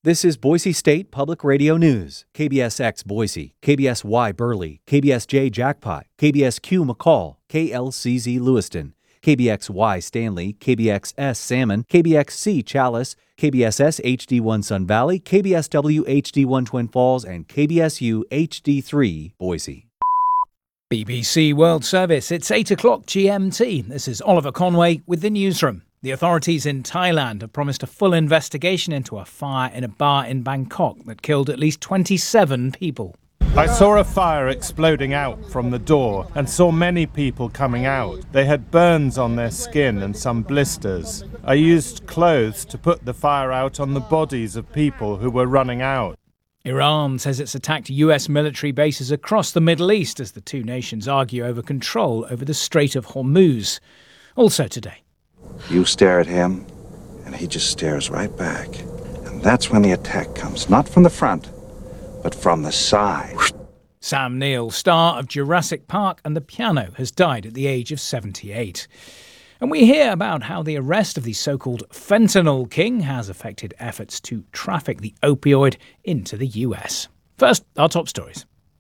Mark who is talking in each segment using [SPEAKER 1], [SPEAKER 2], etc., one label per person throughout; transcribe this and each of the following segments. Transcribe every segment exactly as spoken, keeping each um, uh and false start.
[SPEAKER 1] This is Boise State Public Radio News. K B S X Boise, K B S Y Burley, K B S J Jackpot, K B S Q McCall, K L C Z Lewiston, K B X Y Stanley, K B X S Salmon, K B X C Chalice, K B S S H D one Sun Valley, K B S W H D one Twin Falls, and K B S U H D three Boise.
[SPEAKER 2] B B C World Service, it's eight o'clock G M T. This is Oliver Conway with the newsroom. The authorities in Thailand have promised a full investigation into a fire in a bar in Bangkok that killed at least twenty-seven people.
[SPEAKER 3] I saw a fire exploding out from the door and saw many people coming out. They had burns on their skin and some blisters. I used clothes to put the fire out on the bodies of people who were running out.
[SPEAKER 2] Iran says it's attacked U S military bases across the Middle East as the two nations argue over control over the Strait of Hormuz. Also today.
[SPEAKER 4] You stare at him, and he just stares right back. And that's when the attack comes, not from the front, but from the side.
[SPEAKER 2] Sam Neill, star of Jurassic Park and The Piano, has died at the age of seventy-eight. And we hear about how the arrest of the so-called fentanyl king has affected efforts to traffic the opioid into the U S. First, our top stories.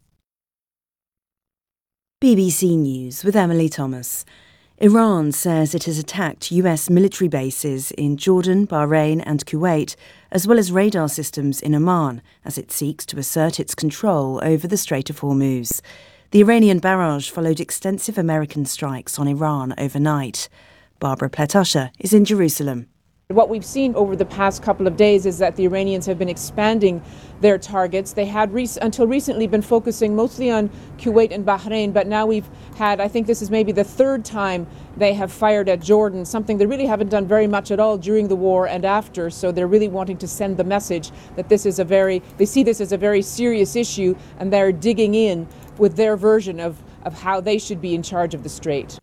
[SPEAKER 5] B B C News with Emily Thomas. Iran says it has attacked U S military bases in Jordan, Bahrain and Kuwait, as well as radar systems in Oman, as it seeks to assert its control over the Strait of Hormuz. The Iranian barrage followed extensive American strikes on Iran overnight. Barbara Pletusher is in Jerusalem.
[SPEAKER 6] What we've seen over the past couple of days is that the Iranians have been expanding their targets. They had re- until recently been focusing mostly on Kuwait and Bahrain, but now we've had, I think this is maybe the third time they have fired at Jordan, something they really haven't done very much at all during the war and after. So they're really wanting to send the message that this is a very, they see this as a very serious issue, and they're digging in with their version of, of how they should be in charge of the strait.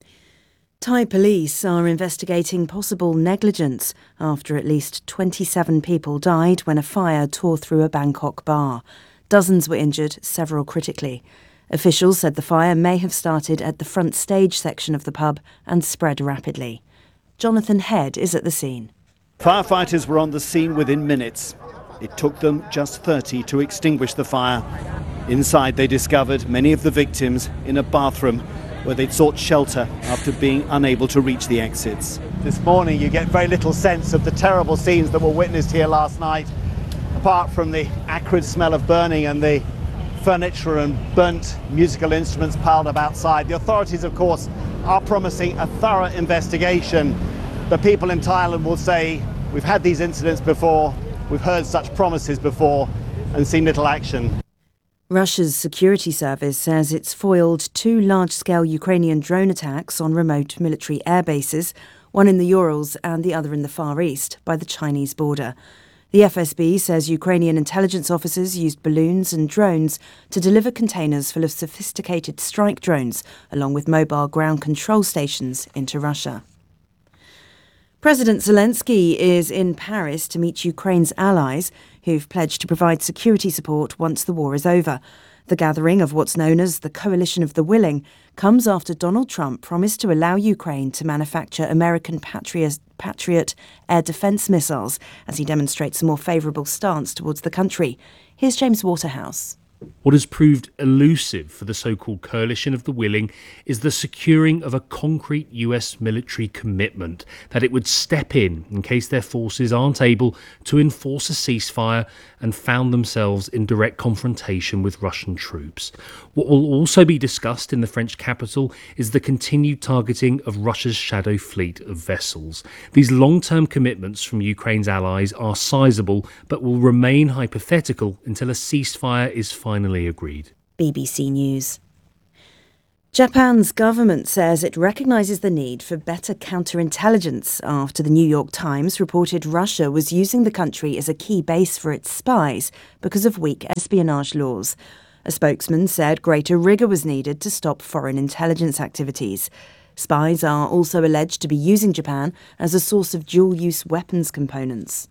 [SPEAKER 5] Thai police are investigating possible negligence after at least twenty-seven people died when a fire tore through a Bangkok bar. Dozens were injured, several critically. Officials said the fire may have started at the front stage section of the pub and spread rapidly. Jonathan Head is at the scene.
[SPEAKER 7] Firefighters were on the scene within minutes. It took them just thirty to extinguish the fire. Inside they discovered many of the victims in a bathroom where they'd sought shelter after being unable to reach the exits.
[SPEAKER 8] This morning you get very little sense of the terrible scenes that were witnessed here last night, apart from the acrid smell of burning and the furniture and burnt musical instruments piled up outside. The authorities, of course, are promising a thorough investigation. The people in Thailand will say, we've had these incidents before, we've heard such promises before, and seen little action.
[SPEAKER 5] Russia's security service says it's foiled two large-scale Ukrainian drone attacks on remote military air bases, one in the Urals and the other in the Far East, by the Chinese border. The F S B says Ukrainian intelligence officers used balloons and drones to deliver containers full of sophisticated strike drones, along with mobile ground control stations, into Russia. President Zelensky is in Paris to meet Ukraine's allies, who've pledged to provide security support once the war is over. The gathering of what's known as the Coalition of the Willing comes after Donald Trump promised to allow Ukraine to manufacture American Patriot, Patriot air defense missiles as he demonstrates a more favourable stance towards the country. Here's James Waterhouse.
[SPEAKER 9] What has proved elusive for the so-called Coalition of the Willing is the securing of a concrete U S military commitment that it would step in in case their forces aren't able to enforce a ceasefire and found themselves in direct confrontation with Russian troops. What will also be discussed in the French capital is the continued targeting of Russia's shadow fleet of vessels. These long-term commitments from Ukraine's allies are sizable but will remain hypothetical until a ceasefire is finalized. Finally agreed.
[SPEAKER 5] B B C News. Japan's government says it recognises the need for better counterintelligence after the New York Times reported Russia was using the country as a key base for its spies because of weak espionage laws. A spokesman said greater rigour was needed to stop foreign intelligence activities. Spies are also alleged to be using Japan as a source of dual-use weapons components.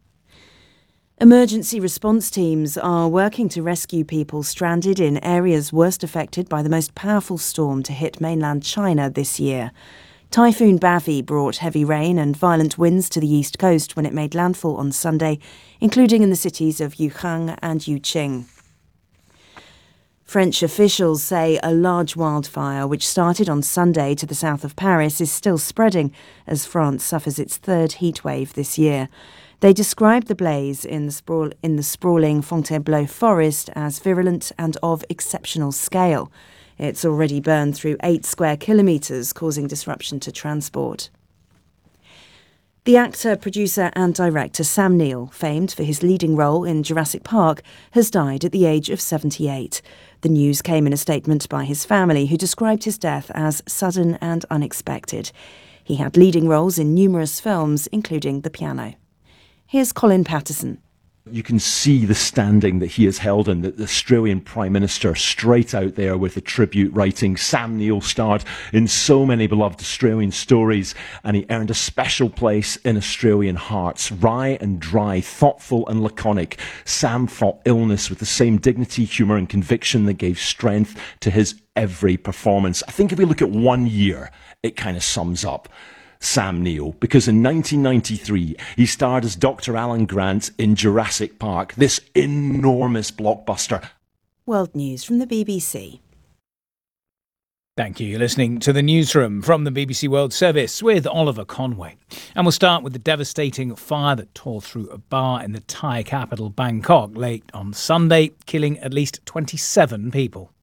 [SPEAKER 5] Emergency response teams are working to rescue people stranded in areas worst affected by the most powerful storm to hit mainland China this year. Typhoon Bavi brought heavy rain and violent winds to the east coast when it made landfall on Sunday, including in the cities of Yuchang and Yuqing. French officials say a large wildfire, which started on Sunday to the south of Paris, is still spreading as France suffers its third heatwave this year. They described the blaze in the, sprawl, in the sprawling Fontainebleau forest as virulent and of exceptional scale. It's already burned through eight square kilometres, causing disruption to transport. The actor, producer and director Sam Neill, famed for his leading role in Jurassic Park, has died at the age of seventy-eight. The news came in a statement by his family, who described his death as sudden and unexpected. He had leading roles in numerous films, including The Piano. Here's Colin Patterson.
[SPEAKER 10] You can see the standing that he has held in, the Australian Prime Minister straight out there with a tribute writing. Sam Neill starred in so many beloved Australian stories, and he earned a special place in Australian hearts. Wry and dry, thoughtful and laconic, Sam fought illness with the same dignity, humour and conviction that gave strength to his every performance. I think if we look at one year, it kind of sums up Sam Neill, because in nineteen ninety-three he starred as Doctor Alan Grant in Jurassic Park, this enormous blockbuster.
[SPEAKER 5] World News from the B B C.
[SPEAKER 2] Thank you. You're listening to the Newsroom from the B B C World Service with Oliver Conway. And we'll start with the devastating fire that tore through a bar in the Thai capital Bangkok late on Sunday, killing at least twenty-seven people.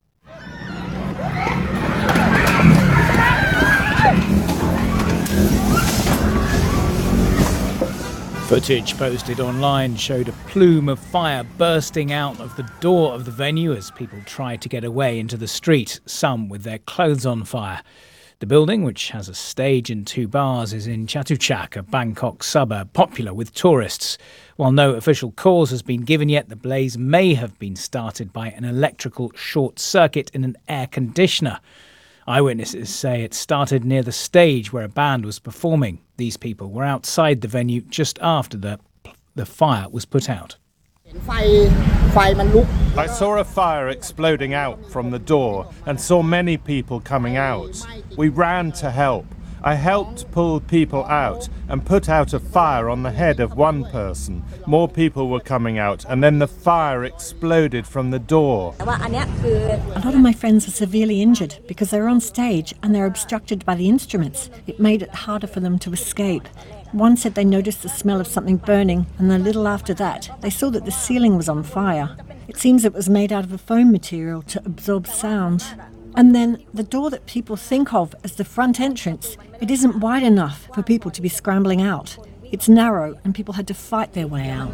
[SPEAKER 2] Footage posted online showed a plume of fire bursting out of the door of the venue as people tried to get away into the street, some with their clothes on fire. The building, which has a stage and two bars, is in Chatuchak, a Bangkok suburb popular with tourists. While no official cause has been given yet, the blaze may have been started by an electrical short circuit in an air conditioner. Eyewitnesses say it started near the stage where a band was performing. These people were outside the venue just after the, the fire was put out.
[SPEAKER 3] I saw a fire exploding out from the door and saw many people coming out. We ran to help. I helped pull people out and put out a fire on the head of one person. More people were coming out, and then the fire exploded from the door.
[SPEAKER 11] A lot of my friends are severely injured because they're on stage and they're obstructed by the instruments. It made it harder for them to escape. One said they noticed the smell of something burning, and a little after that, they saw that the ceiling was on fire. It seems it was made out of a foam material to absorb sound. And then the door that people think of as the front entrance, it isn't wide enough for people to be scrambling out. It's narrow and people had to fight their way out.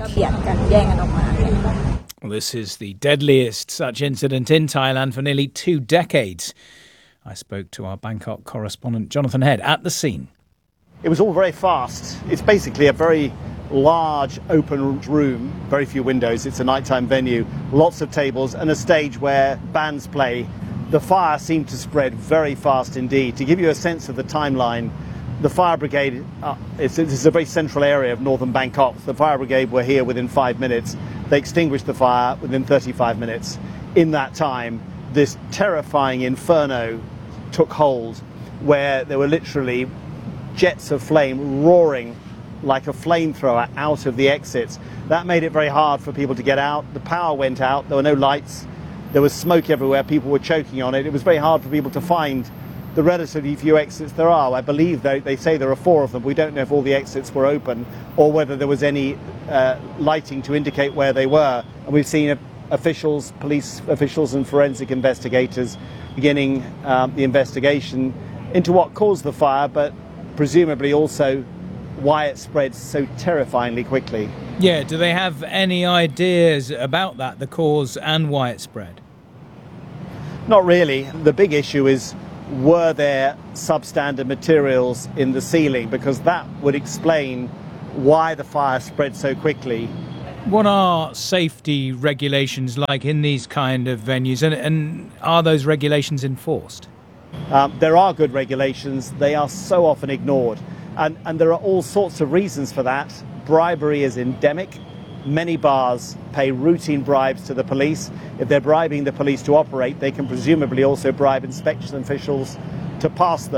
[SPEAKER 2] Well, this is the deadliest such incident in Thailand for nearly two decades. I spoke to our Bangkok correspondent Jonathan Head at the scene.
[SPEAKER 7] It was all very fast. It's basically a very large open room, very few windows. It's a nighttime venue, lots of tables and a stage where bands play. The fire seemed to spread very fast indeed. To give you a sense of the timeline, the fire brigade, uh, it's, it's a very central area of northern Bangkok. The fire brigade were here within five minutes. They extinguished the fire within thirty-five minutes. In that time, this terrifying inferno took hold, where there were literally jets of flame roaring like a flamethrower out of the exits. That made it very hard for people to get out. The power went out. There were no lights. There was smoke everywhere. People were choking on it. It was very hard for people to find the relatively few exits there are. I believe they, they say there are four of them. We don't know if all the exits were open or whether there was any uh, lighting to indicate where they were. And we've seen officials, police officials and forensic investigators beginning um, the investigation into what caused the fire, but presumably also why it spread so terrifyingly quickly.
[SPEAKER 2] Yeah, do they have any ideas about that, the cause and why it spread?
[SPEAKER 7] Not really. The big issue is, were there substandard materials in the ceiling? Because that would explain why the fire spread so quickly.
[SPEAKER 2] What are safety regulations like in these kind of venues, and, and are those regulations enforced?
[SPEAKER 7] Um, there are good regulations. They are so often ignored. And, and there are all sorts of reasons for that. Bribery is endemic. Many bars pay routine bribes to the police. If they're bribing the police to operate, they can presumably also bribe inspection officials to pass them.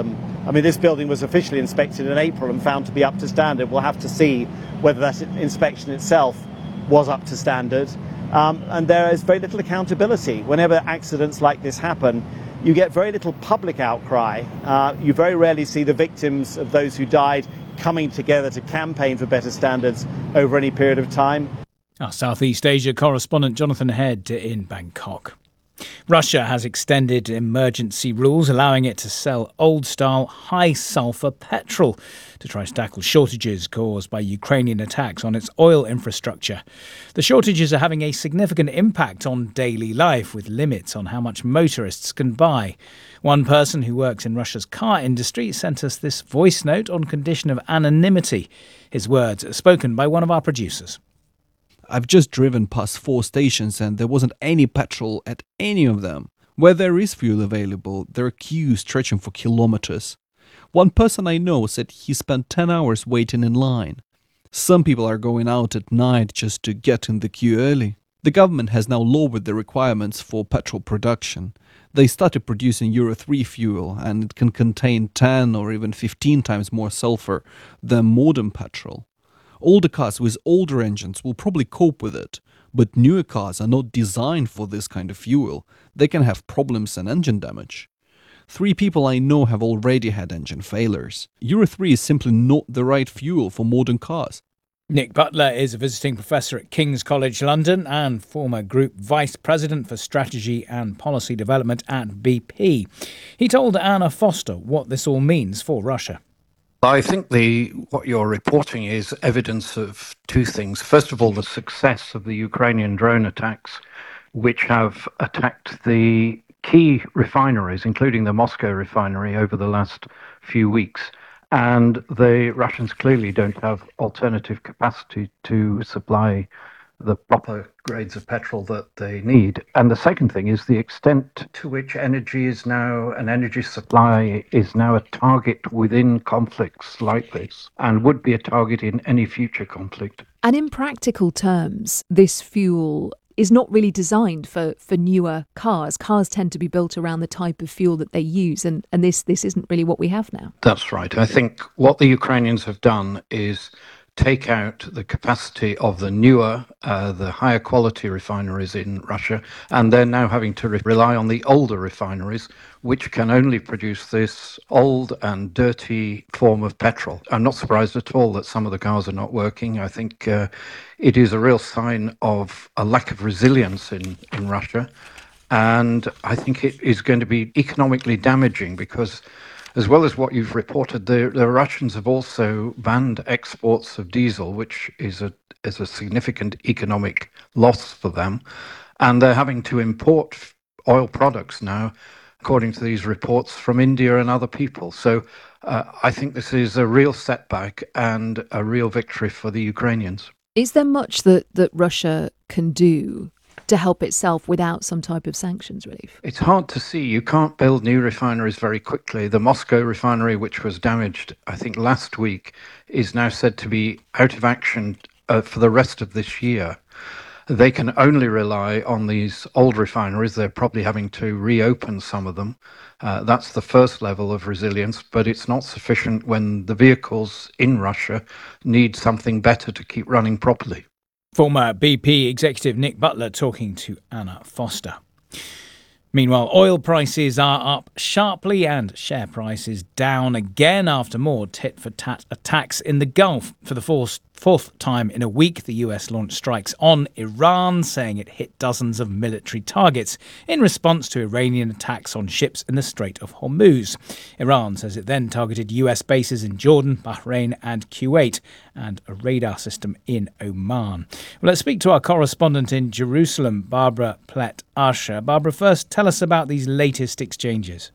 [SPEAKER 8] I mean, this building was officially inspected in April and found to be up to standard. We'll have to see whether that inspection itself was up to standard. Um, and there is very little accountability. Whenever accidents like this happen, you get very little public outcry. Uh, you very rarely see the victims of those who died coming together to campaign for better standards over any period of time.
[SPEAKER 2] Our Southeast Asia correspondent Jonathan Head in Bangkok. Russia has extended emergency rules allowing it to sell old-style high-sulphur petrol to try to tackle shortages caused by Ukrainian attacks on its oil infrastructure. The shortages are having a significant impact on daily life, with limits on how much motorists can buy. One person who works in Russia's car industry sent us this voice note on condition of anonymity. His words are spoken by one of our producers.
[SPEAKER 12] I've just driven past four stations and there wasn't any petrol at any of them. Where there is fuel available, there are queues stretching for kilometers. One person I know said he spent ten hours waiting in line. Some people are going out at night just to get in the queue early. The government has now lowered the requirements for petrol production. They started producing Euro three fuel and it can contain ten or even fifteen times more sulfur than modern petrol. Older cars with older engines will probably cope with it, but newer cars are not designed for this kind of fuel. They can have problems and engine damage. Three people I know have already had engine failures. Euro three is simply not the right fuel for modern cars.
[SPEAKER 2] Nick Butler is a visiting professor at King's College London and former Group Vice President for Strategy and Policy Development at B P. He told Anna Foster what this all means for Russia.
[SPEAKER 13] I think the what you're reporting is evidence of two things. First of all, the success of the Ukrainian drone attacks, which have attacked the key refineries, including the Moscow refinery, over the last few weeks. And the Russians clearly don't have alternative capacity to supply the proper grades of petrol that they need. And the second thing is the extent to which energy is now, an energy supply is now a target within conflicts like this and would be a target in any future conflict.
[SPEAKER 14] And in practical terms, this fuel is not really designed for, for newer cars. Cars tend to be built around the type of fuel that they use, and, and this, this isn't really what we have now.
[SPEAKER 13] That's right. I think what the Ukrainians have done is take out the capacity of the newer, uh, the higher quality refineries in Russia, and they're now having to re- rely on the older refineries, which can only produce this old and dirty form of petrol. I'm not surprised at all that some of the cars are not working. I think uh, it is a real sign of a lack of resilience in, in Russia, and I think it is going to be economically damaging because, as well as what you've reported, the, the Russians have also banned exports of diesel, which is a is a significant economic loss for them. And they're having to import oil products now, according to these reports, from India and other people. So uh, I think this is a real setback and a real victory for the Ukrainians.
[SPEAKER 14] Is there much that, that Russia can do to help itself without some type of sanctions relief?
[SPEAKER 13] It's hard to see. You can't build new refineries very quickly. The Moscow refinery, which was damaged, I think, last week, is now said to be out of action uh, for the rest of this year. They can only rely on these old refineries. They're probably having to reopen some of them. Uh, that's the first level of resilience, but it's not sufficient when the vehicles in Russia need something better to keep running properly.
[SPEAKER 2] Former B P executive Nick Butler talking to Anna Foster. Meanwhile, oil prices are up sharply and share prices down again after more tit-for-tat attacks in the Gulf. For the fourth, fourth time in a week, the U S launched strikes on Iran, saying it hit dozens of military targets in response to Iranian attacks on ships in the Strait of Hormuz. Iran says it then targeted U S bases in Jordan, Bahrain and Kuwait, and a radar system in Oman. Well, let's speak to our correspondent in Jerusalem, Barbara Plett-Asher. Barbara, first tell us about these latest exchanges.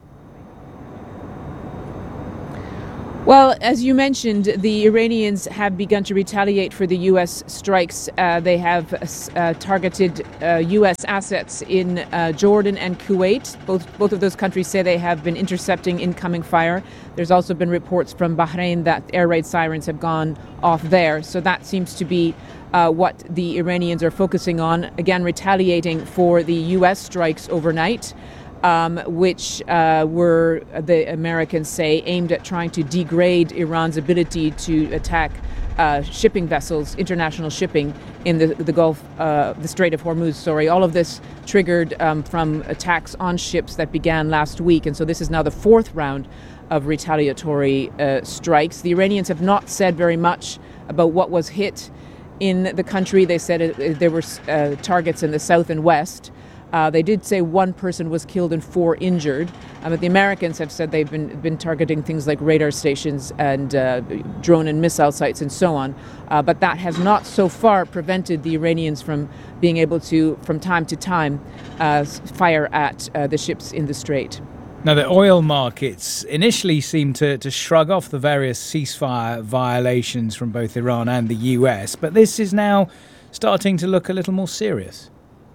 [SPEAKER 6] Well, as you mentioned, the Iranians have begun to retaliate for the U S strikes. Uh, they have uh, targeted uh, U S assets in uh, Jordan and Kuwait. Both both of those countries say they have been intercepting incoming fire. There's also been reports from Bahrain that air raid sirens have gone off there. So that seems to be uh, what the Iranians are focusing on, again, retaliating for the U S strikes overnight. um, which uh, were, the Americans say, aimed at trying to degrade Iran's ability to attack uh, shipping vessels, international shipping in the, the Gulf, uh, the Strait of Hormuz, sorry. All of this triggered um, from attacks on ships that began last week. And so this is now the fourth round of retaliatory uh, strikes. The Iranians have not said very much about what was hit in the country. They said it, there were uh, targets in the south and west. Uh, they did say one person was killed and four injured. Um, but the Americans have said they've been been targeting things like radar stations and uh, drone and missile sites and so on. Uh, but that has not so far prevented the Iranians from being able to, from time to time, uh, fire at uh, the ships in the strait.
[SPEAKER 2] Now, the oil markets initially seemed to, to shrug off the various ceasefire violations from both Iran and the U S, but this is now starting to look a little more serious.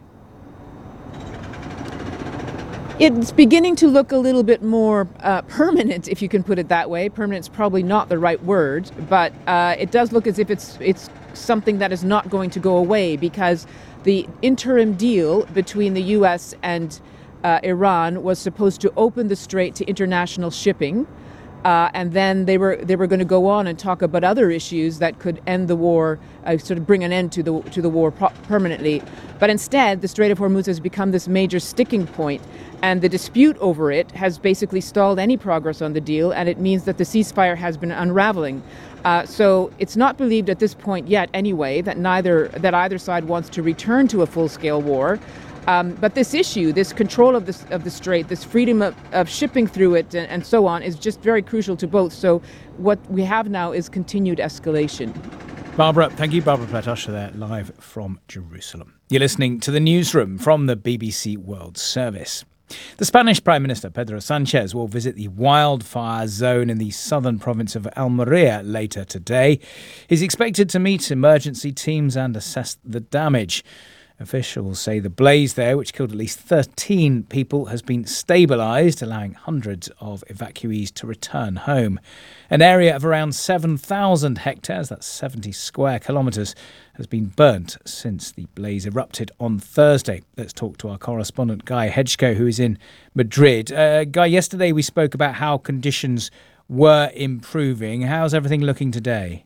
[SPEAKER 6] It's beginning to look a little bit more uh, permanent, if you can put it that way. Permanent's probably not the right word, but uh, it does look as if it's it's something that is not going to go away, because the interim deal between the U S and uh, Iran was supposed to open the strait to international shipping, uh, and then they were they were going to go on and talk about other issues that could end the war, uh, sort of bring an end to the to the war pro- permanently. But instead, the Strait of Hormuz has become this major sticking point. And the dispute over it has basically stalled any progress on the deal, and it means that the ceasefire has been unraveling. Uh, so it's not believed at this point yet, anyway, that neither that either side wants to return to a full-scale war. Um, but this issue, this control of this of the strait, this freedom of, of shipping through it, and, and so on, is just very crucial to both. So what we have now is continued escalation.
[SPEAKER 2] Barbara, thank you, Barbara Platosha there, live from Jerusalem. You're listening to the Newsroom from the B B C World Service. The Spanish Prime Minister, Pedro Sanchez, will visit the wildfire zone in the southern province of Almería later today. He's expected to meet emergency teams and assess the damage. Officials say the blaze there, which killed at least thirteen people, has been stabilised, allowing hundreds of evacuees to return home. An area of around seven thousand hectares, that's seventy square kilometres, has been burnt since the blaze erupted on Thursday. Let's talk to our correspondent Guy Hedgeko, who is in Madrid. Uh, Guy, yesterday we spoke about how conditions were improving. How's everything looking today?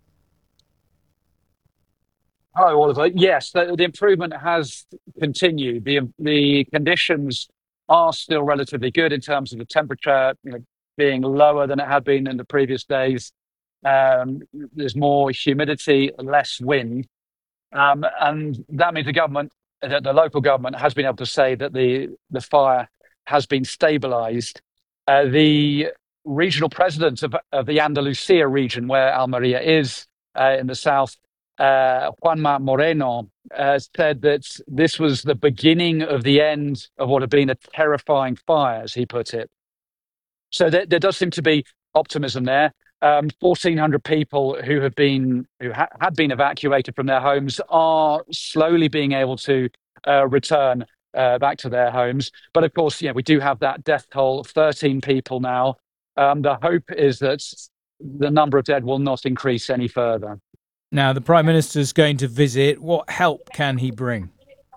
[SPEAKER 15] Hello, Oliver. Yes, the, the improvement has continued. The the conditions are still relatively good in terms of the temperature, you know, being lower than it had been in the previous days. Um, there's more humidity, less wind, um, and that means the government, the, the local government, has been able to say that the the fire has been stabilised. Uh, the regional president of, of the Andalusia region, where Almería is uh, in the south, Uh, Juanma Moreno, uh, said that this was the beginning of the end of what had been a terrifying fire, as he put it. So there, there does seem to be optimism there. Um, fourteen hundred people who have been who ha- had been evacuated from their homes are slowly being able to uh, return uh, back to their homes. But of course, yeah, we do have that death toll of thirteen people now. Um, the hope is that the number of dead will not increase any further.
[SPEAKER 2] Now, the Prime Minister's going to visit. What help can he bring?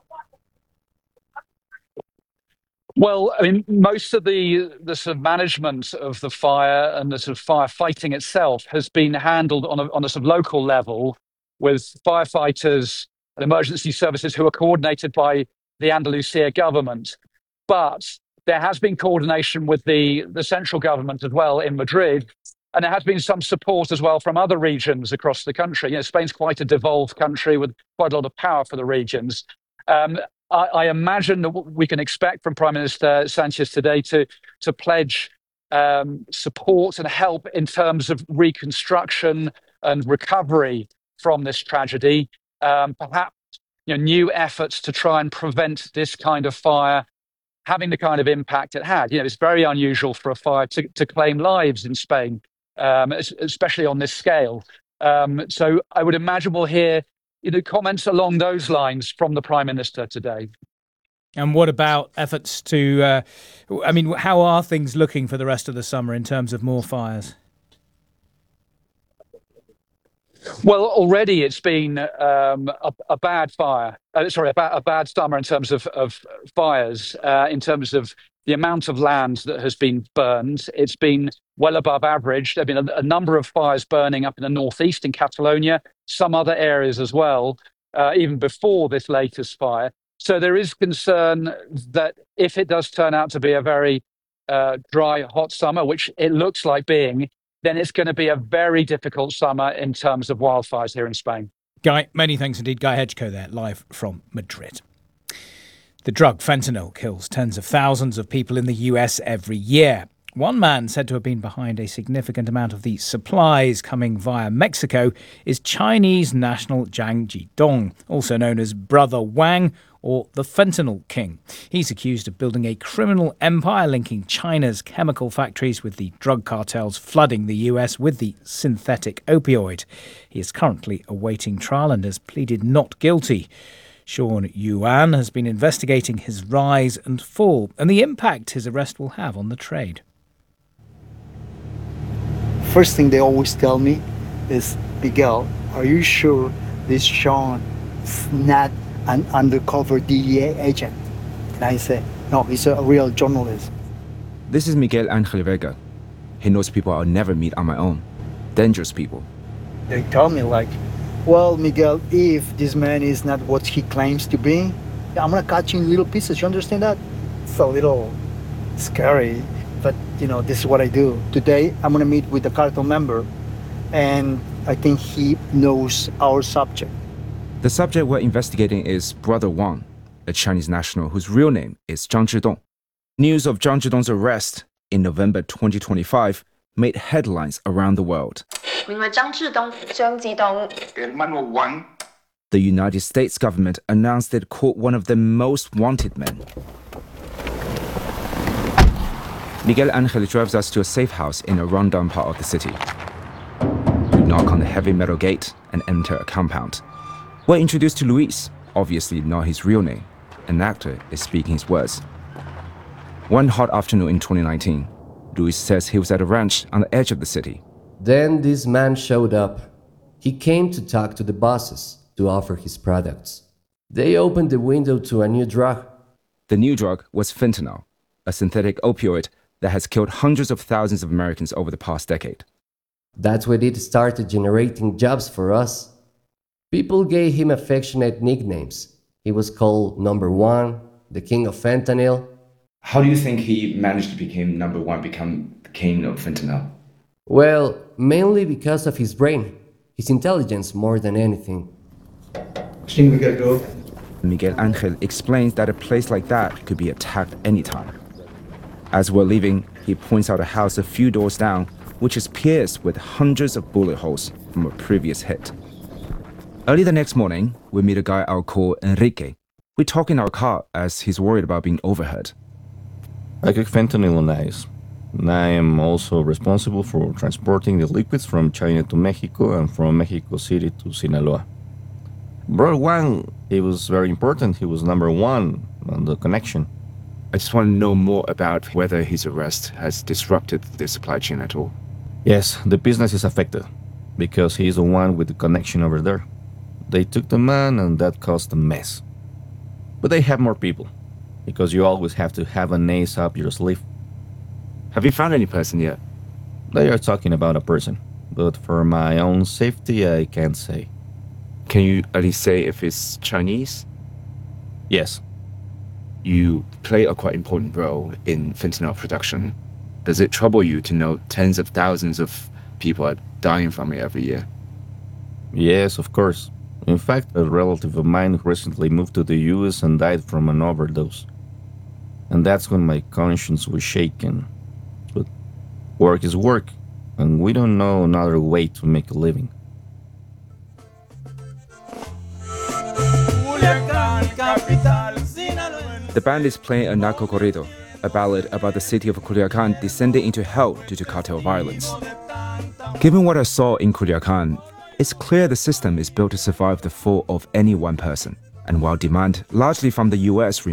[SPEAKER 15] Well, I mean, most of the the sort of management of the fire and the sort of firefighting itself has been handled on a, on a sort of local level with firefighters and emergency services who are coordinated by the Andalusia government. But there has been coordination with the, the central government as well in Madrid. And there has been some support as well from other regions across the country. You know, Spain's quite a devolved country with quite a lot of power for the regions. Um, I, I imagine that what we can expect from Prime Minister Sanchez today to, to pledge um, support and help in terms of reconstruction and recovery from this tragedy. Um, perhaps you know, new efforts to try and prevent this kind of fire having the kind of impact it had. You know, it's very unusual for a fire to, to claim lives in Spain. Um, especially on this scale. Um, so I would imagine we'll hear you know, comments along those lines from the Prime Minister today.
[SPEAKER 2] And what about efforts to, uh, I mean, how are things looking for the rest of the summer in terms of more fires?
[SPEAKER 15] Well, already it's been um, a, a bad fire, uh, sorry, a, ba- a bad summer in terms of, of fires, uh, in terms of the amount of land that has been burned, it's been well above average. There have been a, a number of fires burning up in the northeast in Catalonia, some other areas as well, uh, even before this latest fire. So there is concern that if it does turn out to be a very uh, dry, hot summer, which it looks like being, then it's going to be a very difficult summer in terms of wildfires here in Spain.
[SPEAKER 2] Guy, many thanks indeed. Guy Hedgecoe there, live from Madrid. The drug fentanyl kills tens of thousands of people in the U S every year. One man said to have been behind a significant amount of the supplies coming via Mexico is Chinese national Zhang Jidong, also known as Brother Wang or the Fentanyl King. He's accused of building a criminal empire linking China's chemical factories with the drug cartels flooding the U S with the synthetic opioid. He is currently awaiting trial and has pleaded not guilty. Sean Yuan has been investigating his rise and fall and the impact his arrest will have on the trade.
[SPEAKER 16] First thing they always tell me is, Miguel, are you sure this Sean is not an undercover D E A agent? And I say, no, he's a real journalist.
[SPEAKER 17] This is Miguel Angel Vega. He knows people I'll never meet on my own. Dangerous people.
[SPEAKER 16] They tell me like, well, Miguel, if this man is not what he claims to be, I'm gonna cut you in little pieces. You understand that? It's a little scary, but you know, this is what I do. Today, I'm gonna meet with the cartel member, and I think he knows our subject.
[SPEAKER 17] The subject we're investigating is Brother Wang, a Chinese national whose real name is Zhang Zhidong. News of Zhang Zhidong's arrest in November twenty twenty-five made headlines around the world. The United States government announced it caught one of the most wanted men. Miguel Angel drives us to a safe house in a rundown part of the city. We knock on the heavy metal gate and enter a compound. We're introduced to Luis, obviously not his real name. An actor is speaking his words. One hot afternoon in twenty nineteen, Luis says he was at a ranch on the edge of the city.
[SPEAKER 18] Then this man showed up. He came to talk to the bosses to offer his products. They opened the window to a new drug.
[SPEAKER 17] The new drug was fentanyl, a synthetic opioid that has killed hundreds of thousands of Americans over the past decade.
[SPEAKER 18] That's when it started generating jobs for us. People gave him affectionate nicknames. He was called Number One, the King of Fentanyl.
[SPEAKER 17] How do you think he managed to become number one, become the king of fentanyl?
[SPEAKER 18] Well, mainly because of his brain, his intelligence more than anything.
[SPEAKER 17] Miguel Angel explains that a place like that could be attacked anytime. As we're leaving, he points out a house a few doors down, which is pierced with hundreds of bullet holes from a previous hit. Early the next morning, we meet a guy I'll call Enrique. We talk in our car as he's worried about being overheard.
[SPEAKER 19] I cook fentanyl on ice. I am also responsible for transporting the liquids from China to Mexico and from Mexico City to Sinaloa. Brother Wang, he was very important. He was number one on the connection.
[SPEAKER 17] I just want to know more about whether his arrest has disrupted the supply chain at all.
[SPEAKER 19] Yes, the business is affected because he is the one with the connection over there. They took the man and that caused a mess. But they have more people because you always have to have an ace up your sleeve.
[SPEAKER 17] Have you found any person yet?
[SPEAKER 19] They are talking about a person, but for my own safety, I can't say.
[SPEAKER 17] Can you at least say if it's Chinese?
[SPEAKER 19] Yes.
[SPEAKER 17] You play a quite important role in fentanyl production. Does it trouble you to know tens of thousands of people are dying from it every year?
[SPEAKER 19] Yes, of course. In fact, a relative of mine recently moved to the U S and died from an overdose. And that's when my conscience was shaken. But work is work, and we don't know another way to make a living.
[SPEAKER 17] The band is playing a narco corrido, a ballad about the city of Culiacan descending into hell due to cartel violence. Given what I saw in Culiacan, it's clear the system is built to survive the fall of any one person. And while demand, largely from the U S,